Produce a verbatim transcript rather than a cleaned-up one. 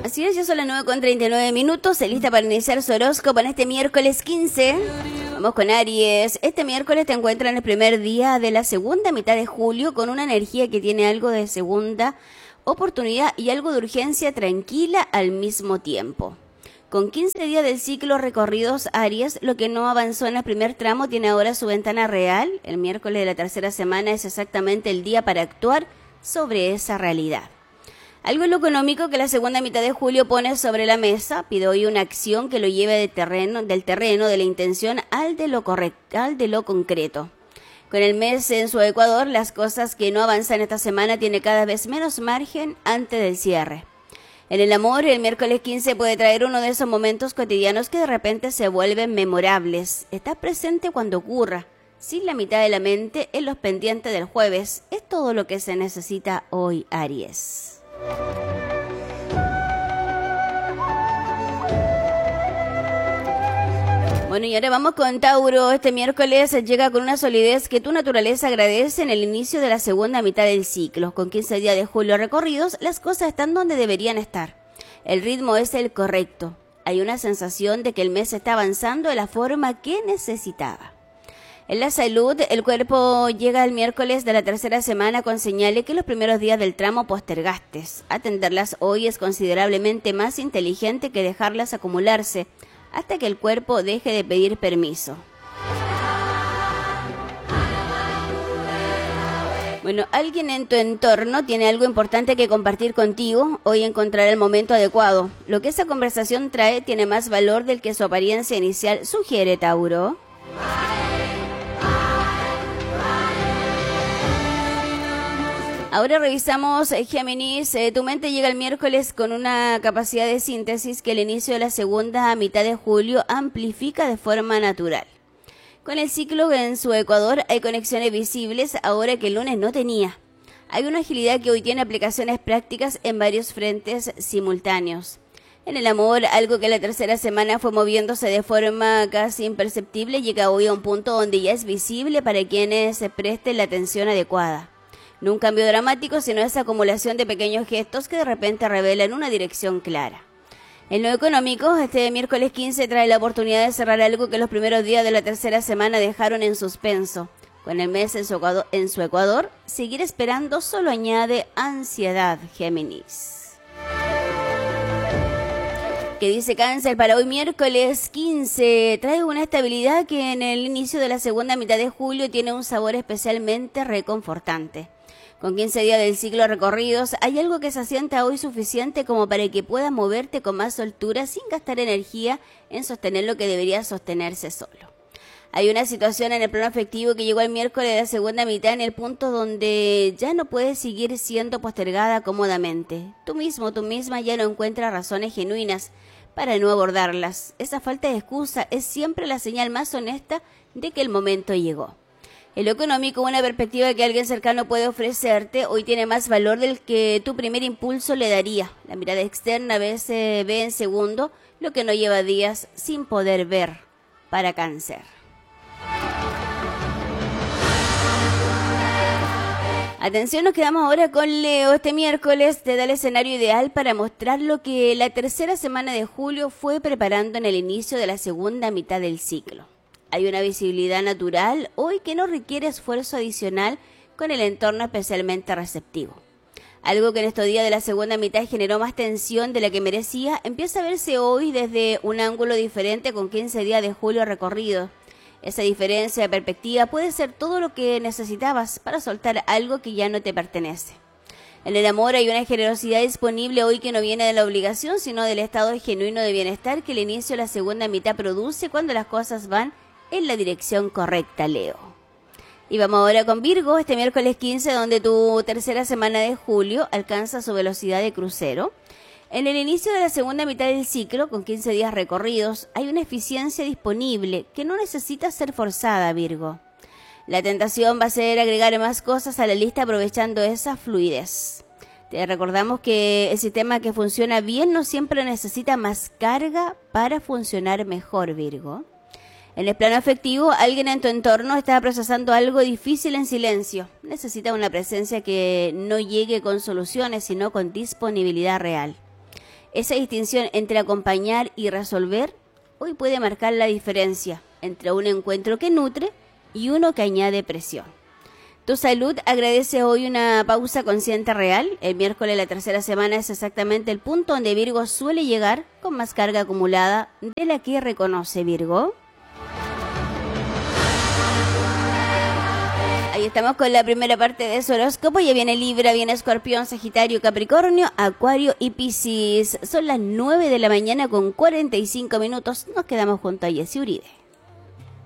Así es, ya son las nueve con treinta y nueve minutos, lista para iniciar su horóscopo en este miércoles quince. Vamos con Aries. Este miércoles te encuentras en el primer día de la segunda mitad de julio con una energía que tiene algo de segunda oportunidad y algo de urgencia tranquila al mismo tiempo. Con quince días del ciclo recorridos, Aries, lo que no avanzó en el primer tramo tiene ahora su ventana real. El miércoles de la tercera semana es exactamente el día para actuar sobre esa realidad. Algo en lo económico que la segunda mitad de julio pone sobre la mesa, pide hoy una acción que lo lleve de terreno, del terreno de la intención al de lo correcto, al de lo concreto. Con el mes en su ecuador, las cosas que no avanzan esta semana tienen cada vez menos margen antes del cierre. En el amor, el miércoles quince puede traer uno de esos momentos cotidianos que de repente se vuelven memorables. Estás presente cuando ocurra, sin la mitad de la mente en los pendientes del jueves. Es todo lo que se necesita hoy, Aries. Bueno, y ahora vamos con Tauro. Este miércoles llega con una solidez que tu naturaleza agradece en el inicio de la segunda mitad del ciclo. Con quince días de julio recorridos, las cosas están donde deberían estar. El ritmo es el correcto. Hay una sensación de que el mes está avanzando de la forma que necesitaba. En la salud, el cuerpo llega el miércoles de la tercera semana con señales que los primeros días del tramo postergaste. Atenderlas hoy es considerablemente más inteligente que dejarlas acumularse hasta que el cuerpo deje de pedir permiso. Bueno, alguien en tu entorno tiene algo importante que compartir contigo. Hoy encontrará el momento adecuado. Lo que esa conversación trae tiene más valor del que su apariencia inicial sugiere, Tauro. Ahora revisamos, Géminis. Eh, tu mente llega el miércoles con una capacidad de síntesis que el inicio de la segunda mitad de julio amplifica de forma natural. Con el ciclo en su ecuador hay conexiones visibles ahora que el lunes no tenía. Hay una agilidad que hoy tiene aplicaciones prácticas en varios frentes simultáneos. En el amor, algo que la tercera semana fue moviéndose de forma casi imperceptible llega hoy a un punto donde ya es visible para quienes se presten la atención adecuada. No un cambio dramático, sino esa acumulación de pequeños gestos que de repente revelan una dirección clara. En lo económico, este miércoles quince trae la oportunidad de cerrar algo que los primeros días de la tercera semana dejaron en suspenso. Con el mes en su ecuador, en su ecuador seguir esperando solo añade ansiedad, Géminis. ¿Qué dice Cáncer para hoy miércoles quince? Trae una estabilidad que en el inicio de la segunda mitad de julio tiene un sabor especialmente reconfortante. Con quince días del ciclo recorridos, hay algo que se asienta hoy suficiente como para que puedas moverte con más soltura sin gastar energía en sostener lo que debería sostenerse solo. Hay una situación en el plano afectivo que llegó el miércoles de la segunda mitad en el punto donde ya no puede seguir siendo postergada cómodamente. Tú mismo, tú misma ya no encuentras razones genuinas para no abordarlas. Esa falta de excusa es siempre la señal más honesta de que el momento llegó. En lo económico, una perspectiva que alguien cercano puede ofrecerte hoy tiene más valor del que tu primer impulso le daría. La mirada externa a veces ve en segundo lo que no lleva días sin poder ver para Cáncer. Atención, nos quedamos ahora con Leo. Este miércoles te da el escenario ideal para mostrar lo que la tercera semana de julio fue preparando en el inicio de la segunda mitad del ciclo. Hay una visibilidad natural hoy que no requiere esfuerzo adicional con el entorno especialmente receptivo. Algo que en estos días de la segunda mitad generó más tensión de la que merecía, empieza a verse hoy desde un ángulo diferente con quince días de julio recorrido. Esa diferencia de perspectiva puede ser todo lo que necesitabas para soltar algo que ya no te pertenece. En el amor hay una generosidad disponible hoy que no viene de la obligación, sino del estado genuino de bienestar que el inicio de la segunda mitad produce cuando las cosas van en la dirección correcta, Leo. Y vamos ahora con Virgo, este miércoles quince, donde tu tercera semana de julio alcanza su velocidad de crucero. En el inicio de la segunda mitad del ciclo, con quince días recorridos, hay una eficiencia disponible que no necesita ser forzada, Virgo. La tentación va a ser agregar más cosas a la lista aprovechando esa fluidez. Te recordamos que el sistema que funciona bien no siempre necesita más carga para funcionar mejor, Virgo. En el plano afectivo, alguien en tu entorno está procesando algo difícil en silencio. Necesita una presencia que no llegue con soluciones, sino con disponibilidad real. Esa distinción entre acompañar y resolver hoy puede marcar la diferencia entre un encuentro que nutre y uno que añade presión. Tu salud agradece hoy una pausa consciente real. El miércoles, la tercera semana, es exactamente el punto donde Virgo suele llegar con más carga acumulada de la que reconoce Virgo. Ahí estamos con la primera parte de su horóscopo. Ya viene Libra, viene Escorpión, Sagitario, Capricornio, Acuario y Piscis. Son las nueve de la mañana con cuarenta y cinco minutos. Nos quedamos junto a Jessy Uribe.